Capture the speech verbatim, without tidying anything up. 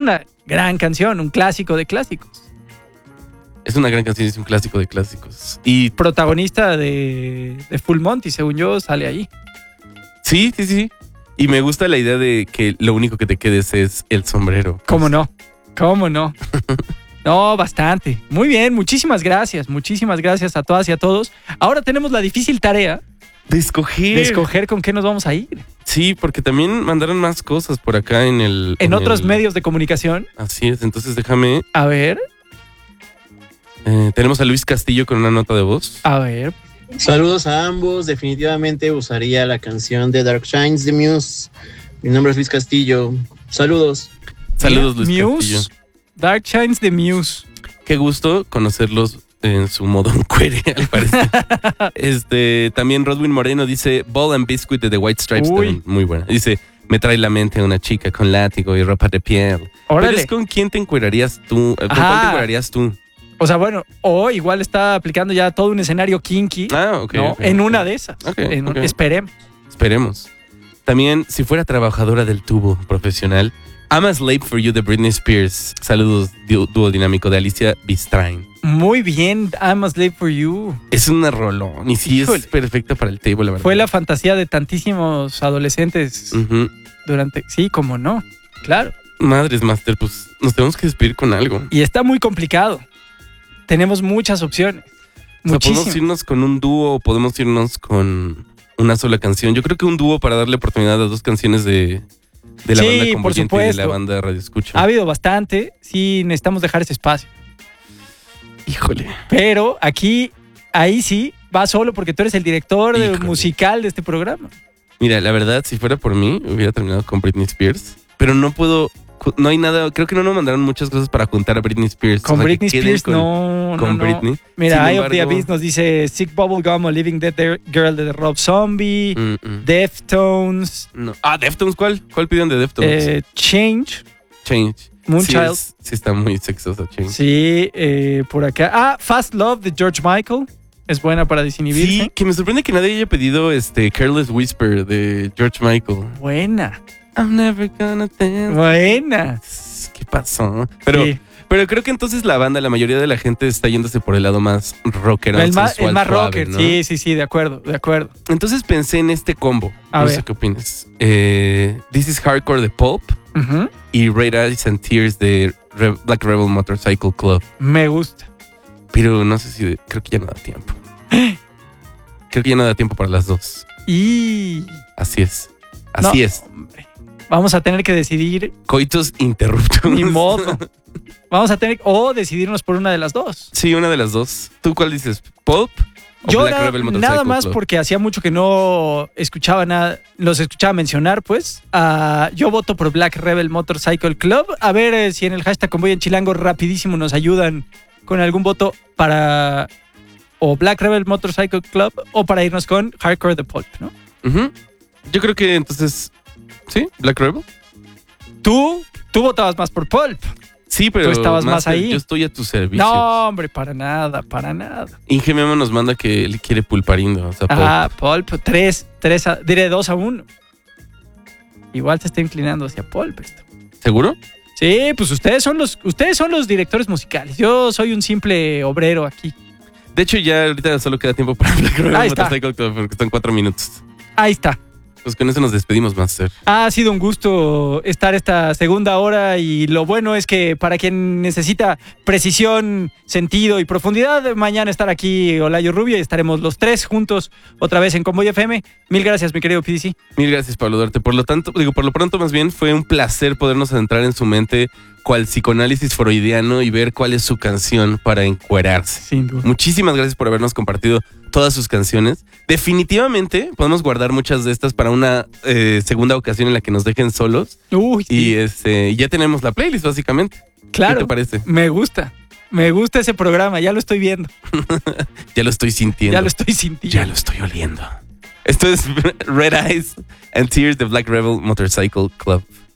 una gran canción, un clásico de clásicos. Es una gran canción, es un clásico de clásicos. Y protagonista de, de Full Monty, según yo, sale ahí. Sí, sí, sí. Y me gusta la idea de que lo único que te quedes es el sombrero. ¿Cómo no? ¿Cómo no? No, bastante. Muy bien, muchísimas gracias. Muchísimas gracias a todas y a todos. Ahora tenemos la difícil tarea de escoger. De escoger con qué nos vamos a ir. Sí, porque también mandaron más cosas por acá en el... En, en otros el... medios de comunicación. Así es, entonces déjame... A ver... Eh, tenemos a Luis Castillo con una nota de voz. A ver. Saludos a ambos. Definitivamente usaría la canción de Dark Shines de Muse. Mi nombre es Luis Castillo. Saludos. Saludos, Luis Muse, Castillo. Dark Shines de Muse. Qué gusto conocerlos en su modo cuere, al parecer. este, también Rodwin Moreno dice Ball and Biscuit de The White Stripes. También, muy buena. Dice, me trae la mente una chica con látigo y ropa de piel. Órale. Pero es con quién te encuerarías tú. ¿Con Ajá. cuál te encuerarías tú? O sea, bueno, o igual está aplicando ya todo un escenario kinky. Ah, ok. ¿no? okay en okay. una de esas. Okay, en, okay. Esperemos. Esperemos. También, si fuera trabajadora del tubo profesional, I'm a Slave for You de Britney Spears. Saludos, dúo dinámico de Alicia Bistrain. Muy bien, I'm a Slave for You. Es una rolón y sí Híjole. Es perfecta para el table, la verdad. Fue la fantasía de tantísimos adolescentes uh-huh. durante... Sí, cómo no, claro. Madres Master, pues nos tenemos que despedir con algo. Y está muy complicado. Tenemos muchas opciones. O sea, podemos irnos con un dúo o podemos irnos con una sola canción. Yo creo que un dúo para darle oportunidad a dos canciones de, de la sí, banda Convergente y de la banda de Radio Escucha. Ha habido bastante. Sí, necesitamos dejar ese espacio. Híjole. Pero aquí, ahí sí, va solo porque tú eres el director de, musical de este programa. Mira, la verdad, si fuera por mí, hubiera terminado con Britney Spears. Pero no puedo... No hay nada, creo que no nos mandaron muchas cosas para juntar a Britney Spears. Con o sea, Britney Spears con, no, con no, Britney. no. Mira, Sin Eye embargo, of the Abyss nos dice Sick Bubblegum o Living Dead Girl de Rob Zombie, mm-mm. Deftones. No. Ah, Deftones, ¿cuál? ¿Cuál pidieron de Deftones? Eh, Change. Change. Moonchild. Sí, es, sí está muy sexosa Change. Sí, eh, por acá. Ah, Fast Love de George Michael. Es buena para desinhibirse. Sí, que me sorprende que nadie haya pedido este Careless Whisper de George Michael. Buena. I'm never gonna dance. Buena. ¿Qué pasó? Pero, sí. pero creo que entonces la banda, la mayoría de la gente está yéndose por el lado más rockero. El más, el más suave, rocker, ¿no? sí, sí, sí, de acuerdo, de acuerdo. Entonces pensé en este combo. A no ver. sé qué opinas. Eh, This is Hardcore de Pulp uh-huh. y Red Eyes and Tears de Re- Black Rebel Motorcycle Club. Me gusta. Pero no sé si... Creo que ya no da tiempo. Creo que ya no da tiempo para las dos. Y... Así es. Así no, es. Hombre. Vamos a tener que decidir. Coitus interruptus. Ni modo. Vamos a tener. O decidirnos por una de las dos. Sí, una de las dos. ¿Tú cuál dices? ¿Pulp? O Yo Black na- Rebel Motorcycle nada más Club? porque hacía mucho que no escuchaba nada. Los escuchaba mencionar, pues. Uh, yo voto por Black Rebel Motorcycle Club. A ver eh, si en el hashtag Convoy en Chilango rapidísimo nos ayudan con algún voto para. O Black Rebel Motorcycle Club. O para irnos con Hardcore the Pulp, ¿no? Uh-huh. Yo creo que entonces. ¿Sí? ¿Black Rebel? Tú, tú votabas más por Pulp. Sí, pero Tú estabas Master, más ahí. Yo estoy a tu servicio. No, hombre, para nada, para nada. Inge Memo nos manda que él quiere pulparindo. O sea, Pulp. Ah, Pulp, tres, tres, a, diré dos a uno. Igual se está inclinando hacia Pulp esto. ¿Seguro? Sí, pues ustedes son los, ustedes son los directores musicales. Yo soy un simple obrero aquí. De hecho, ya ahorita solo queda tiempo para Black Rebel Ahí está. Motorcycle Club porque están cuatro minutos. Ahí está. Pues con eso nos despedimos, Master. Ha sido un gusto estar esta segunda hora y lo bueno es que para quien necesita precisión, sentido y profundidad, mañana estar aquí Olayo Rubio y estaremos los tres juntos otra vez en Convoy F M. Mil gracias, mi querido P D C. Mil gracias, Pablo Duarte. Por lo tanto, digo, por lo pronto más bien fue un placer podernos adentrar en su mente cual psicoanálisis freudiano y ver cuál es su canción para encuerarse. Sin duda. Muchísimas gracias por habernos compartido todas sus canciones. Definitivamente podemos guardar muchas de estas para una eh, segunda ocasión en la que nos dejen solos. Uy, y sí. este, ya tenemos la playlist, básicamente. Claro. ¿Qué te parece? Me gusta. Me gusta ese programa. Ya lo estoy viendo. Ya lo estoy sintiendo. Ya lo estoy sintiendo. Ya lo estoy oliendo. Esto es Red Eyes and Tears de Black Rebel Motorcycle Club.